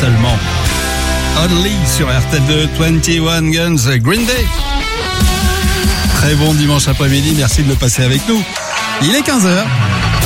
seulement. Oddly sur RTL2, 21 Guns, Green Day. Très bon dimanche après-midi, merci de le passer avec nous. Il est 15h.